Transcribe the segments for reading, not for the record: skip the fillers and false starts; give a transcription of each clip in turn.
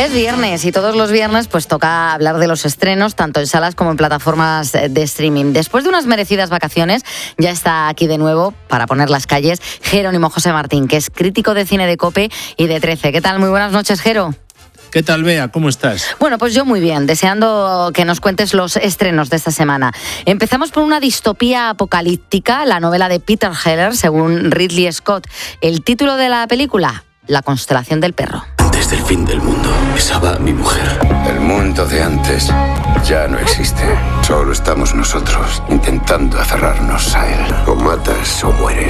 Es viernes y todos los viernes pues toca hablar de los estrenos, tanto en salas como en plataformas de streaming. Después de unas merecidas vacaciones, ya está aquí de nuevo, para poner las calles, Jerónimo José Martín, que es crítico de cine de COPE y de 13. ¿Qué tal? Muy buenas noches, Jero. ¿Qué tal, Bea? ¿Cómo estás? Bueno, pues yo muy bien, deseando que nos cuentes los estrenos de esta semana. Empezamos por una distopía apocalíptica, la novela de Peter Heller, según Ridley Scott. El título de la película, La constelación del perro. Antes del fin del mundo, besaba a mi mujer. El mundo de antes ya no existe. Solo estamos nosotros intentando aferrarnos a él. O matas o mueres.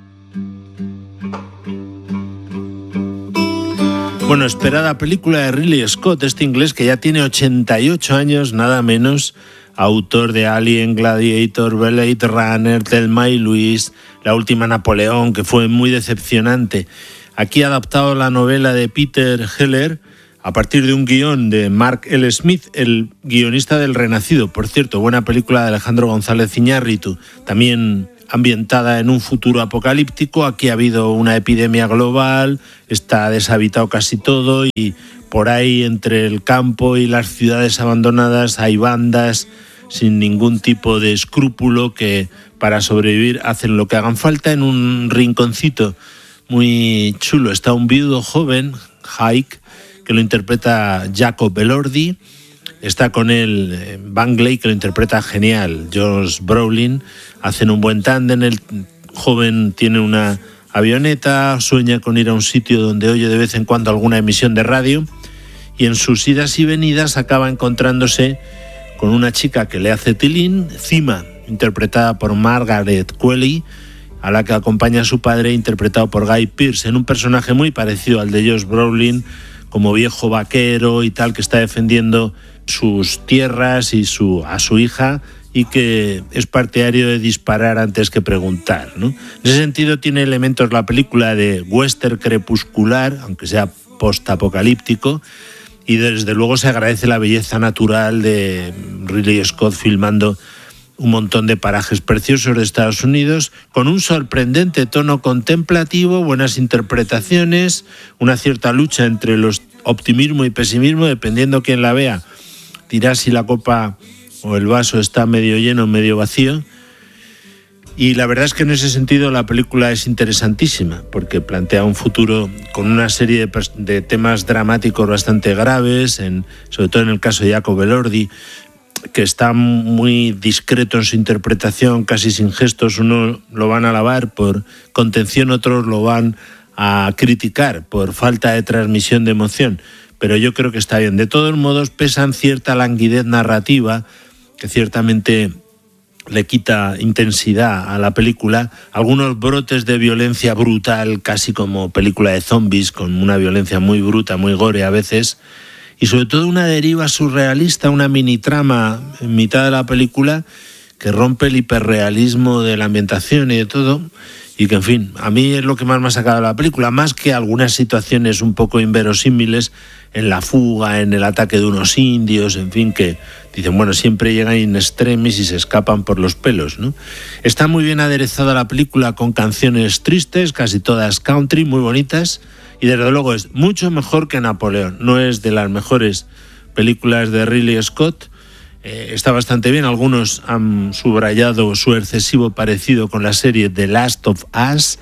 Bueno, esperada película de Ridley Scott, este inglés que ya tiene 88 años, nada menos, autor de Alien, Gladiator, Blade Runner, Thelma y Luis, La última Napoleón, que fue muy decepcionante. Aquí ha adaptado la novela de Peter Heller a partir de un guión de Mark L. Smith, el guionista del Renacido. Por cierto, buena película de Alejandro González Iñárritu, también ambientada en un futuro apocalíptico. Aquí ha habido una epidemia global, está deshabitado casi todo y por ahí entre el campo y las ciudades abandonadas hay bandas sin ningún tipo de escrúpulo que para sobrevivir hacen lo que hagan falta. En un rinconcito muy chulo está un viudo joven, Hike, que lo interpreta Jacob Elordi. Está con él Bangley, que lo interpreta genial, Josh Brolin. Hacen un buen tándem. El joven tiene una avioneta, sueña con ir a un sitio donde oye de vez en cuando alguna emisión de radio, y en sus idas y venidas acaba encontrándose con una chica que le hace tilín, Cima, interpretada por Margaret Qualley, a la que acompaña a su padre, interpretado por Guy Pearce, en un personaje muy parecido al de Josh Brolin, como viejo vaquero y tal, que está defendiendo sus tierras y a su hija, y que es partidario de disparar antes que preguntar, ¿no? En ese sentido tiene elementos la película de western crepuscular, aunque sea postapocalíptico, y desde luego se agradece la belleza natural de Ridley Scott filmando un montón de parajes preciosos de Estados Unidos, con un sorprendente tono contemplativo, buenas interpretaciones, una cierta lucha entre los optimismo y pesimismo, dependiendo quién la vea, dirá si la copa o el vaso está medio lleno o medio vacío. Y la verdad es que en ese sentido la película es interesantísima, porque plantea un futuro con una serie de temas dramáticos bastante graves, sobre todo en el caso de Jacob Elordi, que está muy discreto en su interpretación, casi sin gestos. Unos lo van a alabar por contención, otros lo van a criticar por falta de transmisión de emoción, pero yo creo que está bien. De todos modos, pesan cierta languidez narrativa que ciertamente le quita intensidad a la película, algunos brotes de violencia brutal, casi como película de zombies, con una violencia muy bruta, muy gore a veces, y sobre todo una deriva surrealista, una mini trama en mitad de la película que rompe el hiperrealismo de la ambientación y de todo, y que, en fin, a mí es lo que más me ha sacado de la película, más que algunas situaciones un poco inverosímiles en la fuga, en el ataque de unos indios, en fin, que dicen, bueno, siempre llegan in extremis y se escapan por los pelos, ¿no? Está muy bien aderezada la película con canciones tristes, casi todas country, muy bonitas, y desde luego es mucho mejor que Napoleón. No es de las mejores películas de Ridley Scott, está bastante bien. Algunos han subrayado su excesivo parecido con la serie The Last of Us.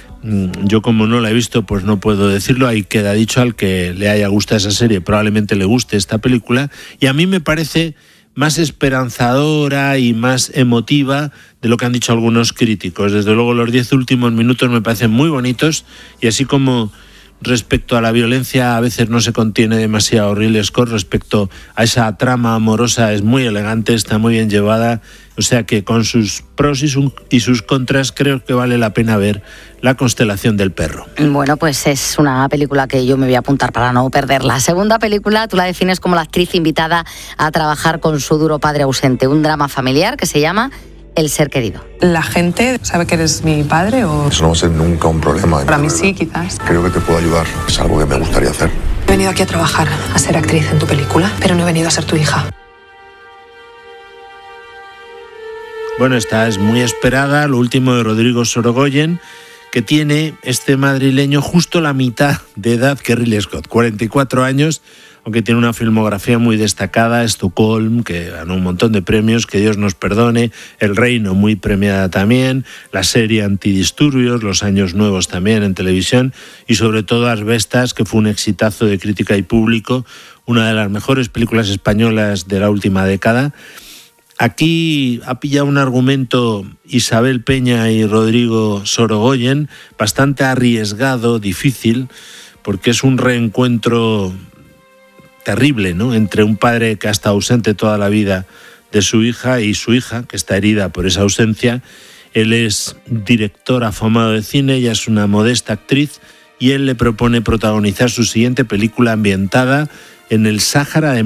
Yo, como no la he visto, pues no puedo decirlo. Ahí queda dicho, al que le haya gustado esa serie probablemente le guste esta película, y a mí me parece más esperanzadora y más emotiva de lo que han dicho algunos críticos. Desde luego los 10 últimos minutos me parecen muy bonitos, y así como respecto a la violencia a veces no se contiene demasiado Ridley Scott, respecto a esa trama amorosa es muy elegante, está muy bien llevada, o sea que con sus pros y sus contras creo que vale la pena ver La constelación del perro. Bueno, pues es una película que yo me voy a apuntar para no perderla. Segunda película, tú la defines como la actriz invitada a trabajar con su duro padre ausente, un drama familiar que se llama El ser querido. ¿La gente sabe que eres mi padre o...? Eso no va a ser nunca un problema. Para mí sí, quizás. Creo que te puedo ayudar. Es algo que me gustaría hacer. He venido aquí a trabajar, a ser actriz en tu película, pero no he venido a ser tu hija. Bueno, esta es muy esperada, lo último de Rodrigo Sorogoyen, que tiene este madrileño justo la mitad de edad que Ridley Scott, 44 años, aunque tiene una filmografía muy destacada, Estocolm, que ganó un montón de premios, que Dios nos perdone, El Reino, muy premiada también, la serie Antidisturbios, Los Años Nuevos también en televisión, y sobre todo Asbestas, que fue un exitazo de crítica y público, una de las mejores películas españolas de la última década. Aquí ha pillado un argumento Isabel Peña y Rodrigo Sorogoyen bastante arriesgado, difícil, porque es un reencuentro terrible, ¿no?, entre un padre que ha estado ausente toda la vida de su hija y su hija, que está herida por esa ausencia. Él es director afamado de cine, ella es una modesta actriz, y él le propone protagonizar su siguiente película ambientada en el Sáhara de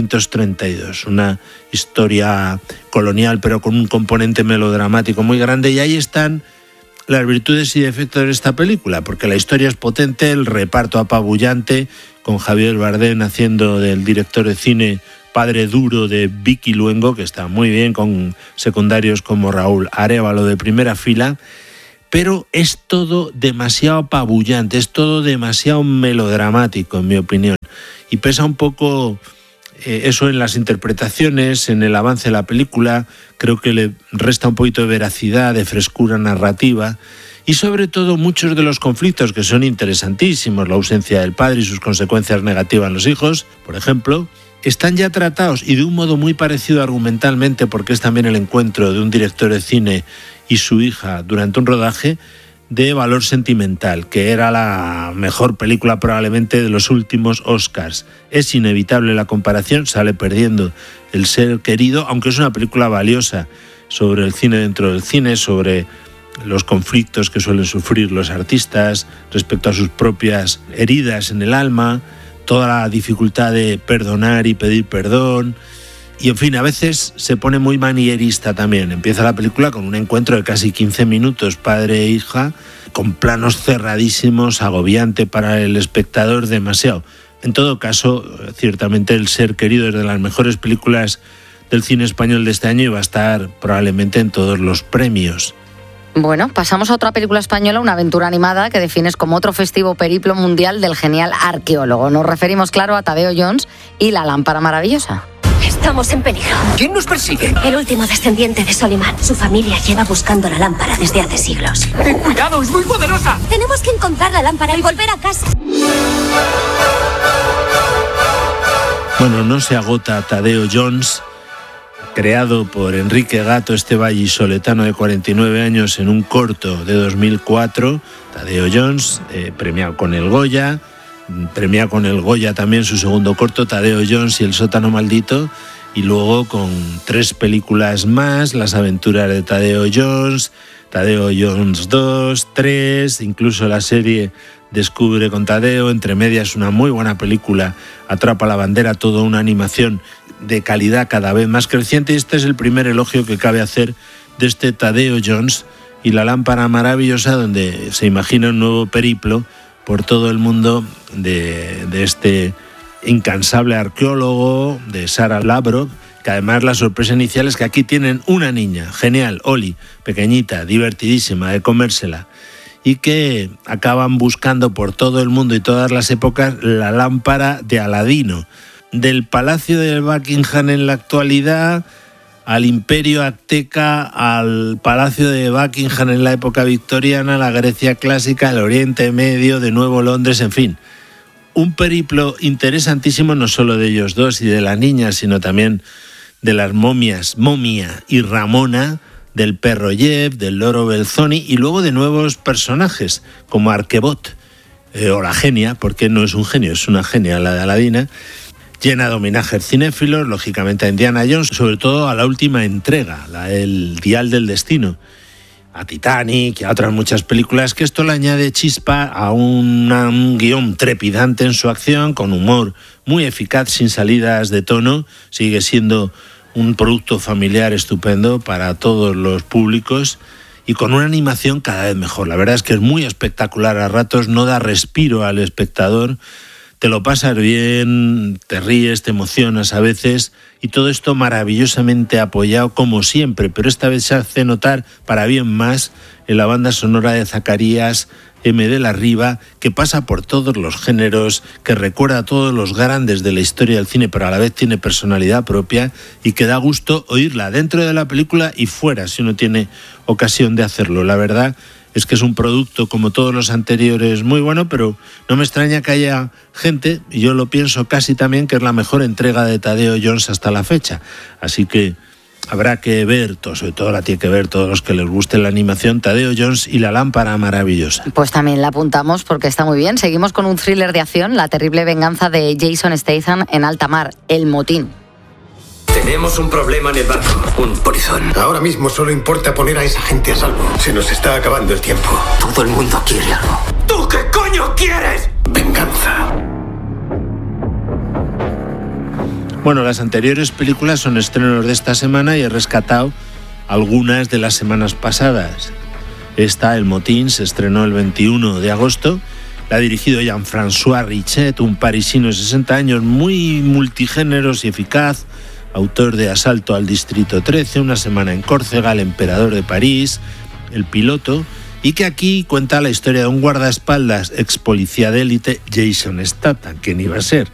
1932, una historia colonial pero con un componente melodramático muy grande, y ahí están las virtudes y defectos de esta película, porque la historia es potente, el reparto apabullante, con Javier Bardem haciendo del director de cine padre duro de Vicky Luengo, que está muy bien, con secundarios como Raúl Arévalo de primera fila, pero es todo demasiado apabullante, es todo demasiado melodramático, en mi opinión, y pesa un poco eso en las interpretaciones, en el avance de la película. Creo que le resta un poquito de veracidad, de frescura narrativa, y sobre todo muchos de los conflictos que son interesantísimos, la ausencia del padre y sus consecuencias negativas en los hijos, por ejemplo, están ya tratados, y de un modo muy parecido argumentalmente, porque es también el encuentro de un director de cine y su hija durante un rodaje de Valor Sentimental, que era la mejor película probablemente de los últimos Oscars. Es inevitable la comparación, sale perdiendo El Ser Querido, aunque es una película valiosa sobre el cine dentro del cine, sobre los conflictos que suelen sufrir los artistas respecto a sus propias heridas en el alma, toda la dificultad de perdonar y pedir perdón. Y en fin, a veces se pone muy manierista también. Empieza la película con un encuentro de casi 15 minutos, padre e hija, con planos cerradísimos, agobiante para el espectador, demasiado. En todo caso, ciertamente El Ser Querido es de las mejores películas del cine español de este año y va a estar probablemente en todos los premios. Bueno, pasamos a otra película española, una aventura animada que defines como otro festivo periplo mundial del genial arqueólogo. Nos referimos, claro, a Tadeo Jones y La Lámpara Maravillosa. Estamos en peligro. ¿Quién nos persigue? El último descendiente de Solimán. Su familia lleva buscando la lámpara desde hace siglos. ¡Ten cuidado, es muy poderosa! Tenemos que encontrar la lámpara y volver a casa. Bueno, no se agota Tadeo Jones, creado por Enrique Gato, este vallisoletano de 49 años, en un corto de 2004. Tadeo Jones, premiado con el Goya. Premia con el Goya también su segundo corto, Tadeo Jones y El Sótano Maldito, y luego con 3 películas más, Las aventuras de Tadeo Jones 2, 3, incluso la serie Descubre con Tadeo, entre medias una muy buena película, Atrapa la bandera, toda una animación de calidad cada vez más creciente, y este es el primer elogio que cabe hacer de este Tadeo Jones y La Lámpara Maravillosa, donde se imagina un nuevo periplo por todo el mundo de este incansable arqueólogo, de Sarah Labrock, que además la sorpresa inicial es que aquí tienen una niña, genial, Oli, pequeñita, divertidísima, de comérsela, y que acaban buscando por todo el mundo y todas las épocas la lámpara de Aladino. Del Palacio de Buckingham en la actualidad, al Imperio Azteca, al Palacio de Buckingham en la época victoriana, la Grecia clásica, el Oriente Medio, de nuevo Londres, en fin. Un periplo interesantísimo, no solo de ellos dos y de la niña, sino también de las momias, Momia y Ramona, del perro Jeff, del loro Belzoni, y luego de nuevos personajes, como Arquebot, o la genia, porque no es un genio, es una genia, la de Aladina, llena de homenajes cinéfilos, lógicamente a Indiana Jones, sobre todo a la última entrega, El Dial del Destino, a Titanic y a otras muchas películas, que esto le añade chispa a un guión trepidante en su acción, con humor muy eficaz, sin salidas de tono. Sigue siendo un producto familiar estupendo para todos los públicos y con una animación cada vez mejor. La verdad es que es muy espectacular a ratos, no da respiro al espectador. Te lo pasas bien, te ríes, te emocionas a veces, y todo esto maravillosamente apoyado como siempre, pero esta vez se hace notar para bien más en la banda sonora de Zacarías M. de la Riva, que pasa por todos los géneros, que recuerda a todos los grandes de la historia del cine, pero a la vez tiene personalidad propia y que da gusto oírla dentro de la película y fuera, si uno tiene ocasión de hacerlo. La verdad es que es un producto, como todos los anteriores, muy bueno, pero no me extraña que haya gente, y yo lo pienso casi también, que es la mejor entrega de Tadeo Jones hasta la fecha. Así que habrá que ver, sobre todo la tiene que ver todos los que les guste la animación, Tadeo Jones y la lámpara maravillosa. Pues también la apuntamos porque está muy bien. Seguimos con un thriller de acción, La terrible venganza de Jason Statham en alta mar, El motín. Tenemos un problema en el barco, un polizón. Ahora mismo solo importa poner a esa gente a salvo. Se nos está acabando el tiempo. Todo el mundo quiere algo. ¿Tú qué coño quieres? Venganza. Bueno, las anteriores películas son estrenos de esta semana y he rescatado algunas de las semanas pasadas. Esta, El motín, se estrenó el 21 de agosto. La ha dirigido Jean-François Richet, un parisino de 60 años, muy multigéneros y eficaz, autor de Asalto al Distrito 13, Una semana en Córcega, El emperador de París, El piloto, y que aquí cuenta la historia de un guardaespaldas ex policía de élite, Jason Statham, quien iba a ser.